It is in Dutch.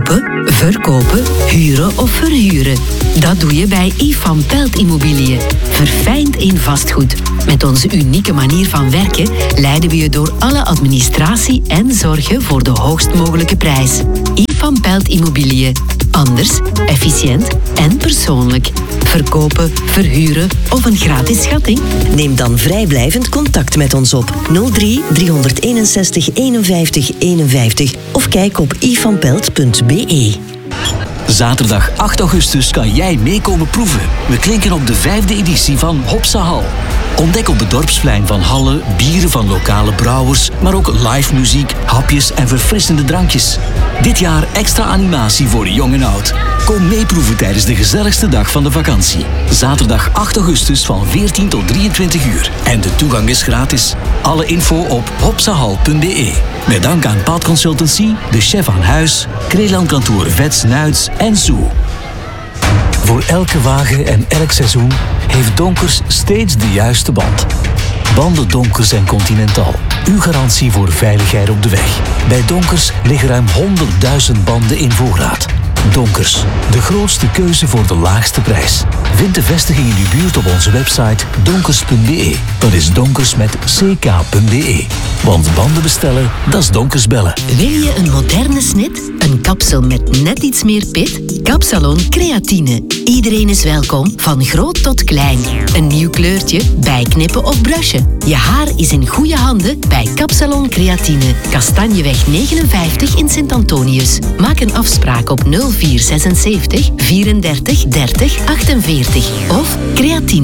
Kopen, verkopen, huren of verhuren. Dat doe je bij Yves Pelt Immobiliën. Verfijnd in vastgoed. Met onze unieke manier van werken leiden we je door alle administratie en zorgen voor de hoogst mogelijke prijs. Yves Pelt Immobiliën. Anders, efficiënt en persoonlijk. Verkopen, verhuren of een gratis schatting? Neem dan vrijblijvend contact met ons op 03 361 51 51 of kijk op yvesvanpelt.be. Zaterdag 8 augustus kan jij meekomen proeven. We klinken op de 5e editie van Hopsa Hal. Ontdek op het dorpsplein van Halle bieren van lokale brouwers, maar ook live muziek, hapjes en verfrissende drankjes. Dit jaar extra animatie voor jong en oud. Kom meeproeven tijdens de gezelligste dag van de vakantie. Zaterdag 8 augustus van 14 tot 23 uur. En de toegang is gratis. Alle info op hopsahal.be. Met dank aan Paad Consultancy, de chef aan huis, Kreelandkantoor Vets Nuits en Zoo. Voor elke wagen en elk seizoen heeft Donkers steeds de juiste band. Banden Donkers en Continental. Uw garantie voor veiligheid op de weg. Bij Donkers liggen ruim 100.000 banden in voorraad. Donkers, de grootste keuze voor de laagste prijs. Vind de vestiging in uw buurt op onze website donkers.be. Dat is donkers met ck.be. Want banden bestellen, dat is Donkers bellen. Wil je een moderne snit? Een kapsel met net iets meer pit? Kapsalon Creatine. Iedereen is welkom, van groot tot klein. Een nieuw kleurtje, bijknippen of brushen. Je haar is in goede handen bij Kapsalon Creatine. Kastanjeweg 59 in Sint-Antonius. Maak een afspraak op 0476 34 30 48 of creatine